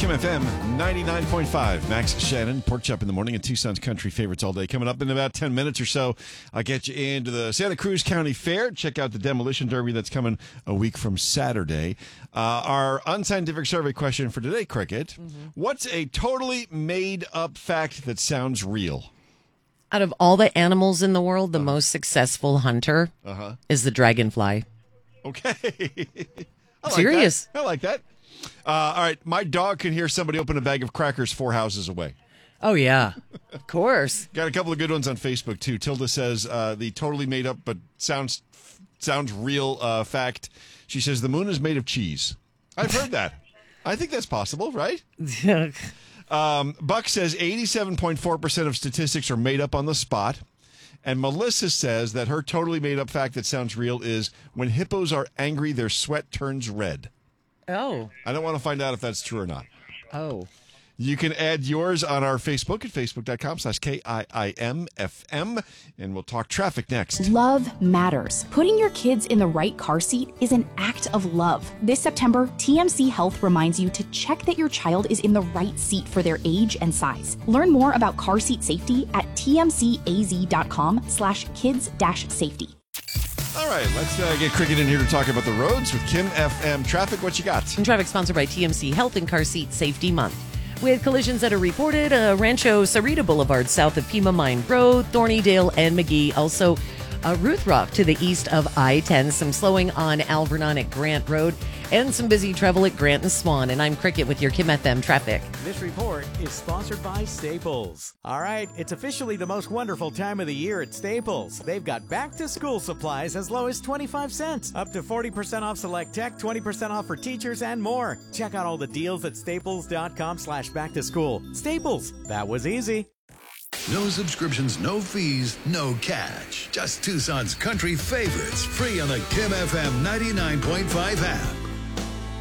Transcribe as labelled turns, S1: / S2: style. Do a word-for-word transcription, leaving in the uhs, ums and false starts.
S1: Kim F M ninety-nine point five. Max Shannon, Pork Chop in the morning, and Tucson's country favorites all day. Coming up in about ten minutes or so, I'll get you into the Santa Cruz County Fair. Check out the Demolition Derby that's coming a week from Saturday. Uh, our unscientific survey question for today, Cricket. Mm-hmm. What's a totally made-up fact that sounds real?
S2: Out of all the animals in the world, the uh-huh. most successful hunter
S1: uh-huh.
S2: is the dragonfly.
S1: Okay. I
S2: Serious.
S1: Like I like that. Uh, all right. My dog can hear somebody open a bag of crackers four houses away.
S2: Oh, yeah. Of course.
S1: Got a couple of good ones on Facebook, too. Tilda says uh, the totally made up but sounds sounds real uh, fact. She says the moon is made of cheese. I've heard that. I think that's possible, right? um, Buck says eighty-seven point four percent of statistics are made up on the spot. And Melissa says that her totally made up fact that sounds real is when hippos are angry, their sweat turns red.
S2: Oh.
S1: I don't want to find out if that's true or not.
S2: Oh.
S1: You can add yours on our Facebook at facebook.com slash K I I M F M, and we'll talk traffic next.
S3: Love matters. Putting your kids in the right car seat is an act of love. This September, T M C Health reminds you to check that your child is in the right seat for their age and size. Learn more about car seat safety at tmcaz.com slash kids dash safety.
S1: All right, let's uh, get Cricket in here to talk about the roads with Kim F M Traffic. What you got?
S2: And traffic sponsored by T M C Health and Car Seat Safety Month. With collisions that are reported, uh, Rancho Cerrito Boulevard south of Pima Mine Road, Thornydale and McGee. Also, uh, Ruth Rock to the east of I ten. Some slowing on Alvernon at Grant Road. And some busy travel at Grant and Swan. And I'm Cricket with your Kim F M Traffic.
S4: This report is sponsored by Staples. All right, it's officially the most wonderful time of the year at Staples. They've got back-to-school supplies as low as twenty-five cents. Up to forty percent off select tech, twenty percent off for teachers, and more. Check out all the deals at staples.com slash back to school. Staples, that was easy.
S5: No subscriptions, no fees, no catch. Just Tucson's country favorites, free on the Kim F M ninety-nine point five app.